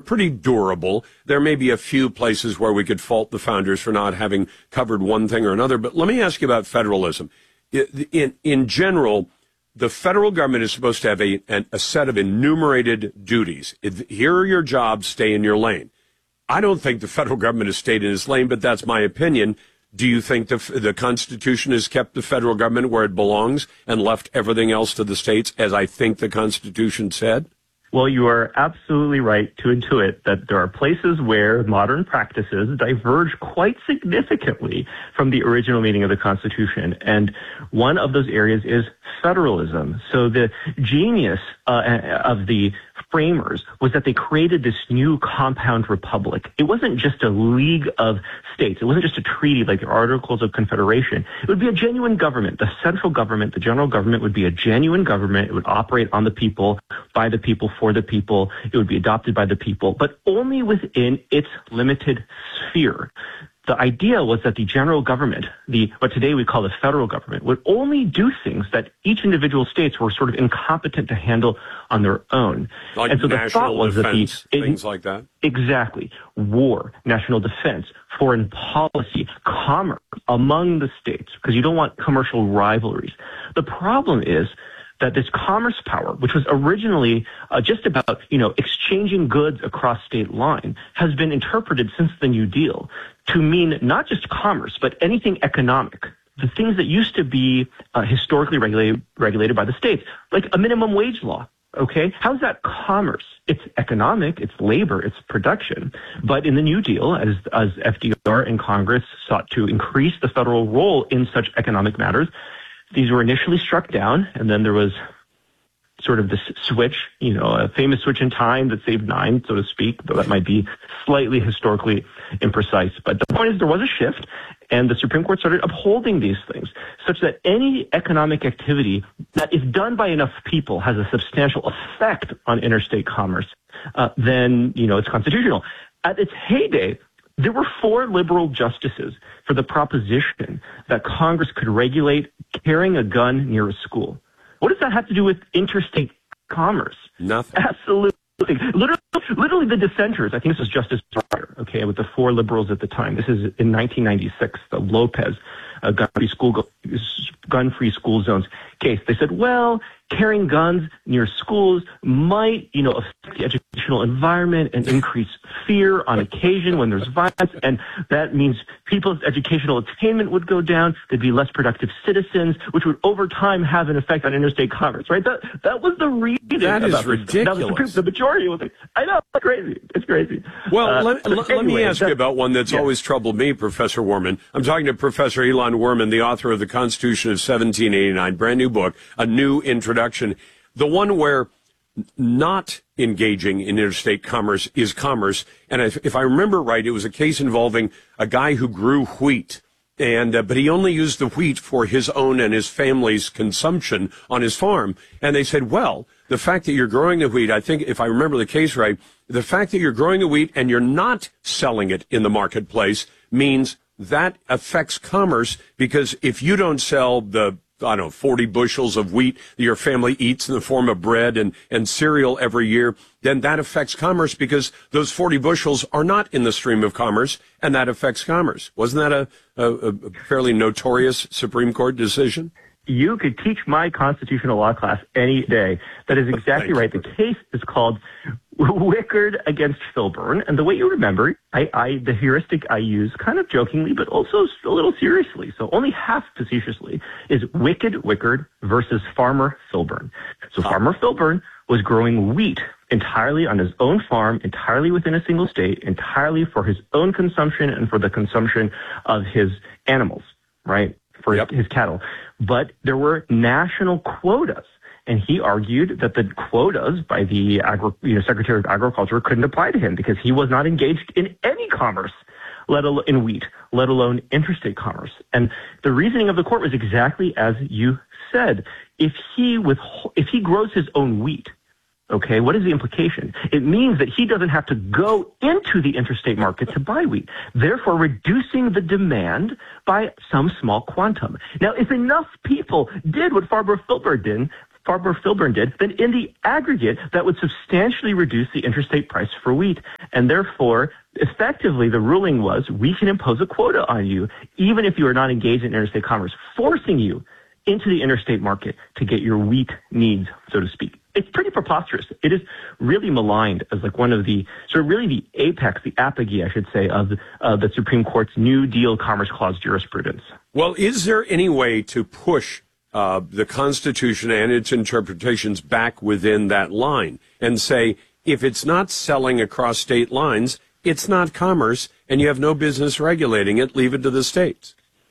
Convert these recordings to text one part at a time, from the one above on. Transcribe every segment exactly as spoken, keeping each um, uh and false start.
pretty durable. There may be a few places where we could fault the founders for not having covered one thing or another. But let me ask you about federalism. In, in general, the federal government is supposed to have a, a set of enumerated duties. If, here are your jobs, stay in your lane. I don't think the federal government has stayed in its lane, but that's my opinion. Do you think the, the Constitution has kept the federal government where it belongs and left everything else to the states, as I think the Constitution said? Well, you are absolutely right to intuit that there are places where modern practices diverge quite significantly from the original meaning of the Constitution. And one of those areas is federalism. So the genius uh, of the framers was that they created this new compound republic. It wasn't just a league of states. It wasn't just a treaty like the Articles of Confederation. It would be a genuine government. The central government, the general government, would be a genuine government. It would operate on the people, by the people, for the people. It would be adopted by the people, but only within its limited sphere. The idea was that the general government, the what today we call the federal government, would only do things that each individual states were sort of incompetent to handle on their own. Like and so the national thought was defense, that the, things like that. Exactly. War, national defense, foreign policy, commerce among the states, because you don't want commercial rivalries. The problem is that this commerce power, which was originally uh, just about, you know, exchanging goods across state line, has been interpreted since the New Deal to mean not just commerce, but anything economic. The things that used to be uh, historically regulated, regulated by the states, like a minimum wage law. Okay, how's that commerce? It's economic, it's labor, it's production. But in the New Deal, as as F D R and Congress sought to increase the federal role in such economic matters, these were initially struck down, and then there was sort of this switch, you know, a famous switch in time that saved nine, so to speak, though that might be slightly historically imprecise. But the point is there was a shift, and the Supreme Court started upholding these things, such that any economic activity that is done by enough people has a substantial effect on interstate commerce, uh, then, you know, it's constitutional. At its heyday, there were four liberal justices for the proposition that Congress could regulate carrying a gun near a school. What does that have to do with interstate commerce? Nothing. Absolutely. Literally, literally the dissenters, I think this was Justice Breyer, okay, with the four liberals at the time. This is in nineteen ninety-six, the Lopez uh, gun-free school, gun-free school zones case. They said, well, carrying guns near schools might, you know, affect the educational environment and increase fear on occasion when there's violence, and that means people's educational attainment would go down. They'd be less productive citizens, which would over time have an effect on interstate commerce, right? That that was the reading. That is about ridiculous. That was the, the majority was like, I know, it's crazy. It's crazy. Well, uh, let, let, anyway, let me ask that, you about one that's yeah. always troubled me, Professor Werman. I'm talking to Professor Elon Werman, the author of The Constitution of seventeen eighty-nine, brand new book, a new introduction. The one where not engaging in interstate commerce is commerce. And if, if I remember right, it was a case involving a guy who grew wheat. And, uh, but he only used the wheat for his own and his family's consumption on his farm. And they said, well, the fact that you're growing the wheat, I think if I remember the case right, the fact that you're growing the wheat and you're not selling it in the marketplace means that affects commerce, because if you don't sell the I don't know, forty bushels of wheat that your family eats in the form of bread and, and cereal every year, then that affects commerce, because those forty bushels are not in the stream of commerce, and that affects commerce. Wasn't that a, a, a fairly notorious Supreme Court decision? You could teach my constitutional law class any day. That is exactly right. The case is called Wickard against Filburn. And the way you remember, I, I, the heuristic I use kind of jokingly, but also a little seriously, so only half facetiously, is Wicked Wickard versus Farmer Filburn. So huh. Farmer Filburn was growing wheat entirely on his own farm, entirely within a single state, entirely for his own consumption and for the consumption of his animals, right? For yep. his, his cattle. But there were national quotas. And he argued that the quotas by the Agri- you know, Secretary of Agriculture couldn't apply to him because he was not engaged in any commerce, let alone in wheat, let alone interstate commerce. And the reasoning of the court was exactly as you said. If he with if he grows his own wheat, okay, what is the implication? It means that he doesn't have to go into the interstate market to buy wheat, therefore reducing the demand by some small quantum. Now, if enough people did what Farmer Filburn did, Farber Filburn did, then in the aggregate, that would substantially reduce the interstate price for wheat. And therefore, effectively, the ruling was we can impose a quota on you, even if you are not engaged in interstate commerce, forcing you into the interstate market to get your wheat needs, so to speak. It's pretty preposterous. It is really maligned as like one of the, sort of really the apex, the apogee, I should say, of uh, the Supreme Court's New Deal Commerce Clause jurisprudence. Well, is there any way to push uh, the Constitution and its interpretations back within that line and say, if it's not selling across state lines, it's not commerce, and you have no business regulating it, leave it to the states?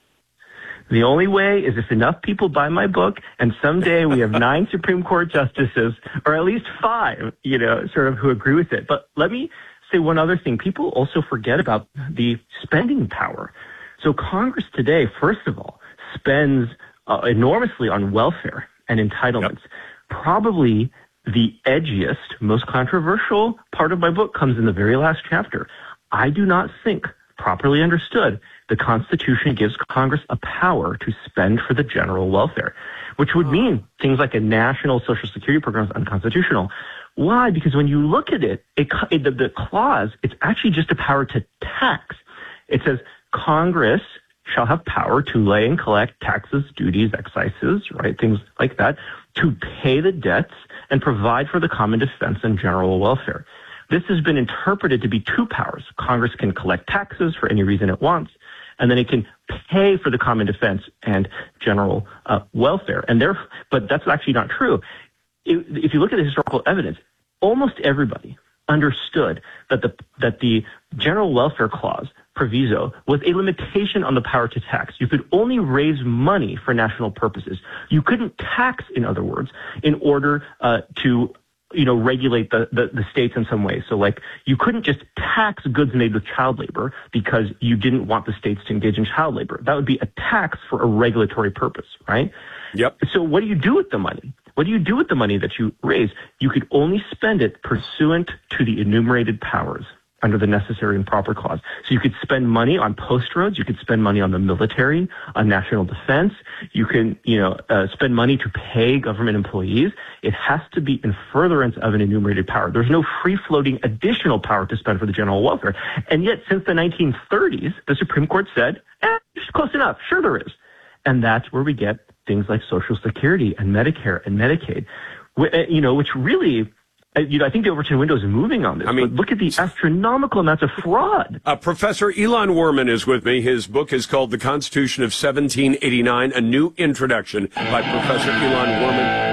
The only way is if enough people buy my book, and someday we have nine Supreme Court justices, or at least five, you know, sort of who agree with it. But let me say one other thing. People also forget about the spending power. So Congress today, first of all, spends uh, enormously on welfare and entitlements. Yep. Probably the edgiest, most controversial part of my book comes in the very last chapter. I do not think, properly understood, the Constitution gives Congress a power to spend for the general welfare, which would mean things like a national Social Security program is unconstitutional. Why? Because when you look at it, it, it the, the clause, it's actually just a power to tax. It says Congress shall have power to lay and collect taxes, duties, excises, right, things like that, to pay the debts and provide for the common defense and general welfare. This has been interpreted to be two powers. Congress can collect taxes for any reason it wants, and then it can pay for the common defense and general uh, welfare. And there, but that's actually not true. If, if you look at the historical evidence, almost everybody understood that the that the general welfare clause proviso was a limitation on the power to tax. You could only raise money for national purposes. You couldn't tax, in other words, in order uh, to you know, regulate the, the, the states in some ways. So like you couldn't just tax goods made with child labor because you didn't want the states to engage in child labor. That would be a tax for a regulatory purpose, right? Yep. So what do you do with the money? What do you do with the money that you raise? You could only spend it pursuant to the enumerated powers under the necessary and proper clause. So you could spend money on post roads. You could spend money on the military, on national defense. You can, you know, uh, spend money to pay government employees. It has to be in furtherance of an enumerated power. There's no free-floating additional power to spend for the general welfare. And yet, since the nineteen thirties, the Supreme Court said, eh, it's close enough. Sure there is. And that's where we get things like Social Security and Medicare and Medicaid, you know, which really... You know, I think the Overton window is moving on this. I mean, but look at the astronomical amounts of fraud. Uh, Professor Elon Werman is with me. His book is called The Constitution of seventeen eighty-nine, A New Introduction by Professor Elon Werman.